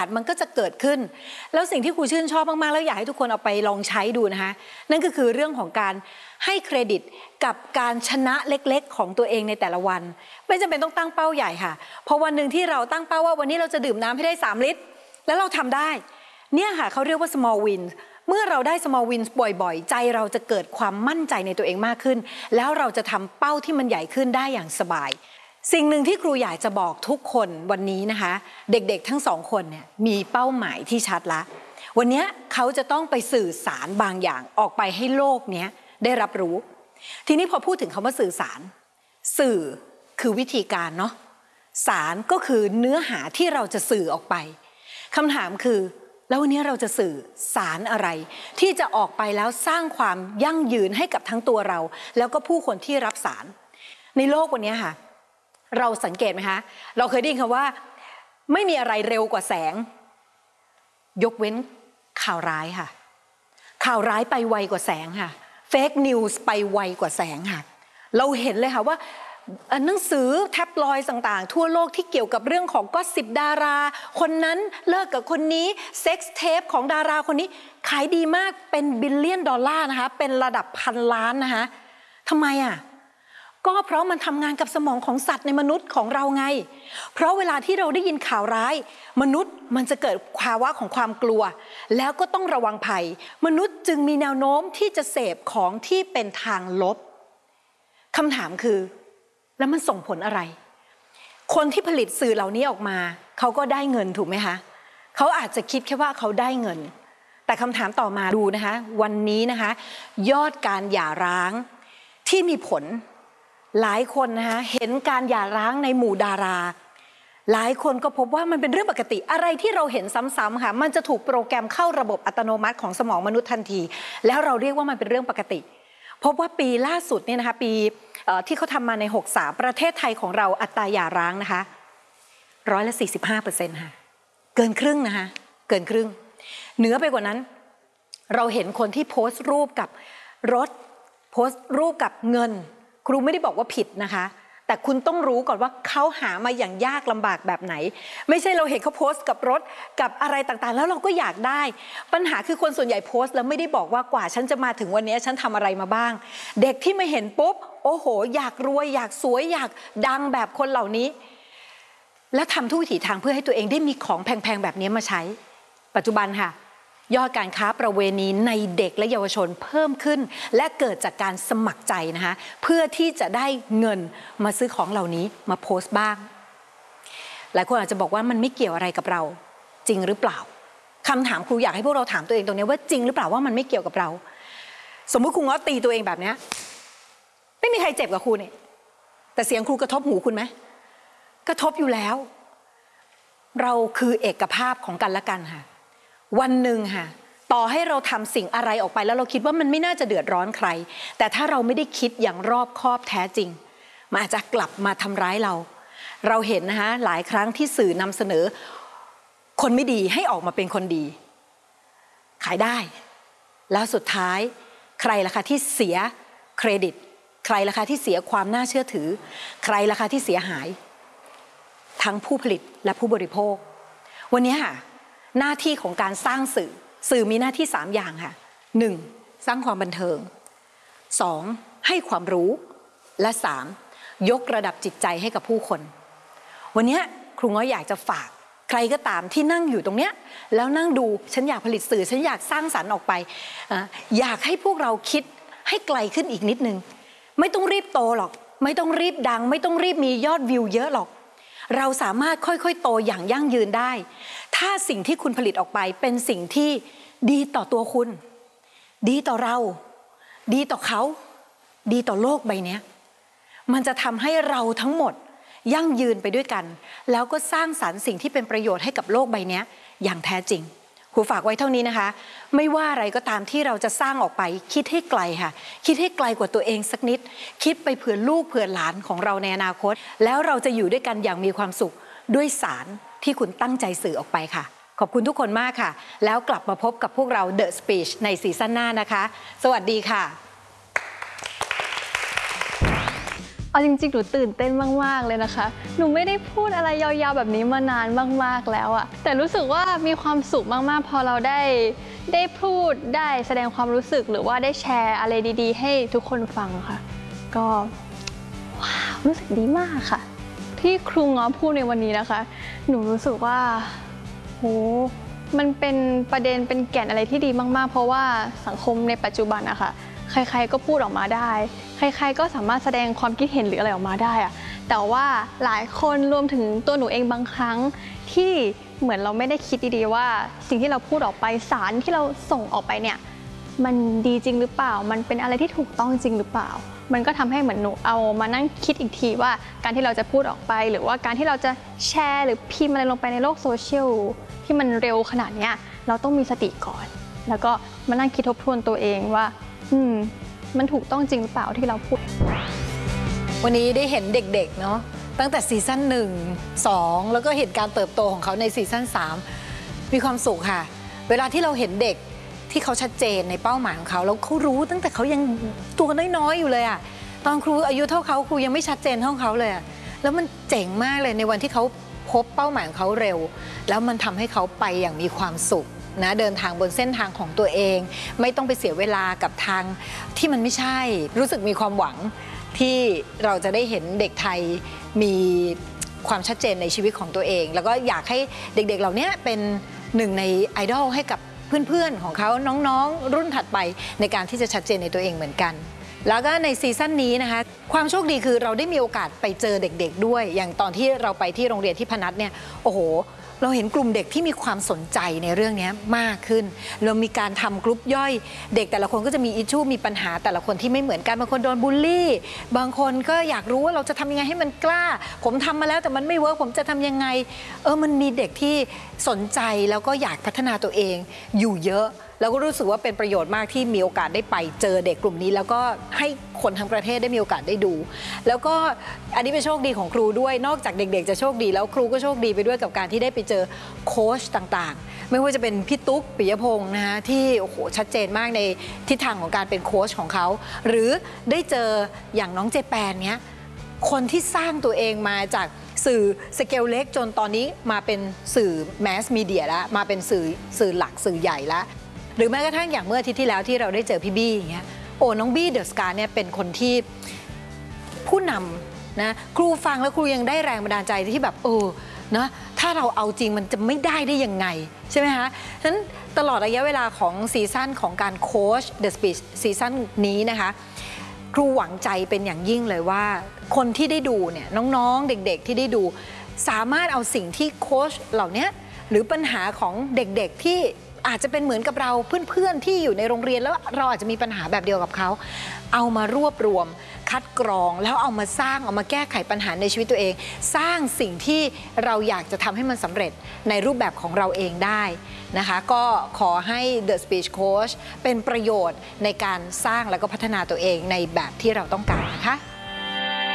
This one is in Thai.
สมันก็จะเกิดขึ้นแล้วสิ่งที่ครูชื่นชอบมากๆแล้วอยากให้ทุกคนเอาไปลองใช้ดูนะคะนั่นก็คือเรื่องของการให้เครดิตกับการชนะเล็กๆของตัวเองในแต่ละวันไม่จำเป็นต้องตั้งเป้าใหญ่ค่ะเพราะวันหนึ่งที่เราตั้งเป้าว่าวันนี้เราจะดื่มน้ำให้ได้3 ลิตรแล้วเราทำได้เนี่ยค่ะเขาเรียกว่า small wins เมื่อเราได้ small wins บ่อยๆใจเราจะเกิดความมั่นใจในตัวเองมากขึ้นแล้วเราจะทำเป้าที่มันใหญ่ขึ้นได้อย่างสบายสิ่งหนึ่งที่ครูอยากจะบอกทุกคนวันนี้นะคะเด็กๆทั้ง2 คนเนี่ยมีเป้าหมายที่ชัดละวันนี้เขาจะต้องไปสื่อสารบางอย่างออกไปให้โลกนี้ได้รับรู้ทีนี้พอพูดถึงคำว่าสื่อสารสื่อคือวิธีการเนาะสารก็คือเนื้อหาที่เราจะสื่อออกไปคำถามคือแล้ววันนี้เราจะสื่อสารอะไรที่จะออกไปแล้วสร้างความยั่งยืนให้กับทั้งตัวเราแล้วก็ผู้คนที่รับสารในโลกวันนี้ค่ะเราสังเกตไหมคะเราเคยได้ยินคำว่าไม่มีอะไรเร็วกว่าแสงยกเว้นข่าวร้ายค่ะข่าวร้ายไปไวกว่าแสงค่ะเฟกนิวส์ไปไวกว่าแสงค่ะเราเห็นเลยค่ะว่าหนังสือแท็บลอยด์ต่างๆทั่วโลกที่เกี่ยวกับเรื่องของก็10 ดาราคนนั้นเลิกกับคนนี้เซ็กซ์เทปของดาราคนนี้ขายดีมากเป็นบิลเลียนดอลลาร์นะคะเป็นระดับ1,000 ล้านนะคะทำไมอ่ะก็เพราะมันทำงานกับสมองของสัตว์ในมนุษย์ของเราไงเพราะเวลาที่เราได้ยินข่าวร้ายมนุษย์มันจะเกิดภาวะของความกลัวแล้วก็ต้องระวังภัยมนุษย์จึงมีแนวโน้มที่จะเสพของที่เป็นทางลบคำถามคือแล้วมันส่งผลอะไรคนที่ผลิตสื่อเหล่านี้ออกมาเขาก็ได้เงินถูกไหมคะเขาอาจจะคิดแค่ว่าเขาได้เงินแต่คำถามต่อมาดูนะคะวันนี้นะคะยอดการหย่าร้างที่มีผลหลายคนนะคะเห็นการหย่าร้างในหมู่ดาราหลายคนก็พบว่ามันเป็นเรื่องปกติอะไรที่เราเห็นซ้ำๆค่ะมันจะถูกโปรแกรมเข้าระบบอัตโนมัติของสมองมนุษย์ทันทีแล้วเราเรียกว่ามันเป็นเรื่องปกติพบว่าปีล่าสุดเนี่ยนะคะปีที่เขาทำมาใน63ประเทศไทยของเราอัตราหย่าร้างนะคะ45%ค่ะเกินครึ่งนะคะเกินครึ่งเหนือไปกว่านั้นเราเห็นคนที่โพสต์รูปกับรถโพสต์รูปกับเงินครูไม่ได้บอกว่าผิดนะคะแต่คุณต้องรู้ก่อนว่าเขาหามาอย่างยากลำบากแบบไหนไม่ใช่เราเห็นเขาโพสต์กับรถกับอะไรต่างๆแล้วเราก็อยากได้ปัญหาคือคนส่วนใหญ่โพสต์แล้วไม่ได้บอกว่ากว่าฉันจะมาถึงวันนี้ฉันทำอะไรมาบ้างเด็กที่ไม่เห็นปุ๊บโอ้โหอยากรวยอยากสวยอยากดังแบบคนเหล่านี้และทำทุกวิถีทางเพื่อให้ตัวเองได้มีของแพงๆแบบนี้มาใช้ปัจจุบันค่ะยอดการค้าประเวณีในเด็กและเยาวชนเพิ่มขึ้นและเกิดจากการสมัครใจนะคะเพื่อที่จะได้เงินมาซื้อของเหล่านี้มาโพสต์บ้างหลายคนอาจจะบอกว่ามันไม่เกี่ยวอะไรกับเราจริงหรือเปล่าคำถามครูอยากให้พวกเราถามตัวเองตรงนี้ว่าจริงหรือเปล่าว่ามันไม่เกี่ยวกับเราสมมุติครูง้อตีตัวเองแบบนี้ไม่มีใครเจ็บกับครูเนี่ยแต่เสียงครูกระทบหูคุณไหมกระทบอยู่แล้วเราคือเอกภาพของกันและกันค่ะวันหนึ่งค่ะต่อให้เราทำสิ่งอะไรออกไปแล้วเราคิดว่ามันไม่น่าจะเดือดร้อนใครแต่ถ้าเราไม่ได้คิดอย่างรอบคอบแท้จริงมันอาจจะกลับมาทำร้ายเราเห็นนะคะหลายครั้งที่สื่อนำเสนอคนไม่ดีให้ออกมาเป็นคนดีขายได้แล้วสุดท้ายใครล่ะคะที่เสียเครดิตใครล่ะคะที่เสียความน่าเชื่อถือใครล่ะคะที่เสียหายทั้งผู้ผลิตและผู้บริโภควันนี้ค่ะหน้าที่ของการสร้างสื่อมีหน้าที่3อย่างค่ะ 1. สร้างความบันเทิง 2. ให้ความรู้และ 3. ยกระดับจิตใจให้กับผู้คนวันนี้ครูง้อยอยากจะฝากใครก็ตามที่นั่งอยู่ตรงเนี้ยแล้วนั่งดูฉันอยากผลิตสื่อฉันอยากสร้างสรรค์ออกไปอยากให้พวกเราคิดให้ไกลขึ้นอีกนิดนึงไม่ต้องรีบโตหรอกไม่ต้องรีบดังไม่ต้องรีบมียอดวิวเยอะหรอกเราสามารถค่อยๆโตอย่างยั่งยืนได้ถ้าสิ่งที่คุณผลิตออกไปเป็นสิ่งที่ดีต่อตัวคุณดีต่อเราดีต่อเขาดีต่อโลกใบนี้มันจะทำให้เราทั้งหมดยั่งยืนไปด้วยกันแล้วก็สร้างสรรค์สิ่งที่เป็นประโยชน์ให้กับโลกใบนี้อย่างแท้จริงครูฝากไว้เท่านี้นะคะไม่ว่าอะไรก็ตามที่เราจะสร้างออกไปคิดให้ไกลค่ะคิดให้ไกลกว่าตัวเองสักนิดคิดไปเผื่อลูกเผื่อหลานของเราในอนาคตแล้วเราจะอยู่ด้วยกันอย่างมีความสุขด้วยสารที่คุณตั้งใจสื่อออกไปค่ะขอบคุณทุกคนมากค่ะแล้วกลับมาพบกับพวกเรา The Speech ในซีซั่นหน้านะคะสวัสดีค่ะเอาจริงๆหนูตื่นเต้นมากๆเลยนะคะหนูไม่ได้พูดอะไรยาวๆแบบนี้มานานมากๆแล้วอะแต่รู้สึกว่ามีความสุขมากๆพอเราได้พูดได้แสดงความรู้สึกหรือว่าได้แชร์อะไรดีๆให้ทุกคนฟังค่ะก็ว้าวรู้สึกดีมากค่ะที่ครูง้อพูดในวันนี้นะคะหนูรู้สึกว่าโหมันเป็นประเด็นเป็นแก่นอะไรที่ดีมากๆเพราะว่าสังคมในปัจจุบันนะคะใครๆก็พูดออกมาได้ใครๆก็สามารถแสดงความคิดเห็นหรืออะไรออกมาได้อะแต่ว่าหลายคนรวมถึงตัวหนูเองบางครั้งที่เหมือนเราไม่ได้คิดดีๆว่าสิ่งที่เราพูดออกไปสารที่เราส่งออกไปเนี่ยมันดีจริงหรือเปล่ามันเป็นอะไรที่ถูกต้องจริงหรือเปล่ามันก็ทำให้เหมือนหนูเอามานั่งคิดอีกทีว่าการที่เราจะพูดออกไปหรือว่าการที่เราจะแชร์หรือพิมพ์อะไรลงไปในโลกโซเชียลที่มันเร็วขนาดนี้เราต้องมีสติก่อนแล้วก็มานั่งคิดทบทวนตัวเองว่ามันถูกต้องจริงหรือเปล่าที่เราพูดวันนี้ได้เห็นเด็กๆเนาะตั้งแต่ซีซั่น1 2แล้วก็เห็นการเติบโตของเขาในซีซั่น3มีความสุขค่ะเวลาที่เราเห็นเด็กที่เขาชัดเจนในเป้าหมายของเขาแล้วเขารู้ตั้งแต่เขายังตัวน้อยๆอยู่เลยอะตอนครูอายุเท่าเขาครูยังไม่ชัดเจนเท่าเขาเลยอะแล้วมันเจ๋งมากเลยในวันที่เขาพบเป้าหมายของเขาเร็วแล้วมันทำให้เขาไปอย่างมีความสุขนะเดินทางบนเส้นทางของตัวเองไม่ต้องไปเสียเวลากับทางที่มันไม่ใช่รู้สึกมีความหวังที่เราจะได้เห็นเด็กไทยมีความชัดเจนในชีวิตของตัวเองแล้วก็อยากให้เด็กๆเหล่านี้เป็นหนึ่งในไอดอลให้กับเพื่อนๆของเขาน้องๆรุ่นถัดไปในการที่จะชัดเจนในตัวเองเหมือนกันแล้วก็ในซีซั่นนี้นะคะความโชคดีคือเราได้มีโอกาสไปเจอเด็กๆด้วยอย่างตอนที่เราไปที่โรงเรียนที่พนัสเนี่ยโอ้โหเราเห็นกลุ่มเด็กที่มีความสนใจในเรื่องนี้มากขึ้นเรามีการทำกลุ่มย่อยเด็กแต่ละคนก็จะมีอิชชูมีปัญหาแต่ละคนที่ไม่เหมือนกันบางคนโดนบูลลี่บางคนก็อยากรู้ว่าเราจะทำยังไงให้มันกล้าผมทำมาแล้วแต่มันไม่เวิร์กผมจะทำยังไงมันมีเด็กที่สนใจแล้วก็อยากพัฒนาตัวเองอยู่เยอะแล้วก็รู้สึกว่าเป็นประโยชน์มากที่มีโอกาสได้ไปเจอเด็กกลุ่มนี้แล้วก็ให้คนทั้งประเทศได้มีโอกาสได้ดูแล้วก็อันนี้เป็นโชคดีของครูด้วยนอกจากเด็กๆจะโชคดีแล้วครูก็โชคดีไปด้วยกับการที่ได้ไปเจอโค้ชต่างๆไม่ว่าจะเป็นพี่ตุ๊กปิยพงศ์นะคะที่โอ้โหชัดเจนมากในทิศทางของการเป็นโค้ชของเขาหรือได้เจออย่างน้องเจแปนเนี้ยคนที่สร้างตัวเองมาจากสื่อสเกลเล็กจนตอนนี้มาเป็นสื่อแมสมีเดียแล้วมาเป็นสื่อหลักสื่อใหญ่แล้วหรือแม้กระทั่งอย่างเมื่ออาทิตย์ที่แล้วที่เราได้เจอพี่บี้อย่างเงี้ยน้องบี้เดอะสกาเนี่ยเป็นคนที่ผู้นำนะครูฟังแล้วครูยังได้แรงบันดาลใจที่แบบนะถ้าเราเอาจริงมันจะไม่ได้ยังไงใช่ไหมคะฉะนั้นตลอดระยะเวลาของซีซั่นของการโค้ช The Speech ซีซั่นนี้นะคะครูหวังใจเป็นอย่างยิ่งเลยว่าคนที่ได้ดูเนี่ยน้องๆเด็กๆที่ได้ดูสามารถเอาสิ่งที่โค้ชเหล่านี้หรือปัญหาของเด็กๆที่อาจจะเป็นเหมือนกับเราเพื่อนๆที่อยู่ในโรงเรียนแล้วเราอาจจะมีปัญหาแบบเดียวกับเขาเอามารวบรวมคัดกรองแล้วเอามาสร้างเอามาแก้ไขปัญหาในชีวิตตัวเองสร้างสิ่งที่เราอยากจะทำให้มันสำเร็จในรูปแบบของเราเองได้นะคะก็ขอให้ The Speech Coach เป็นประโยชน์ในการสร้างแล้วก็พัฒนาตัวเองในแบบที่เราต้องการนะคะ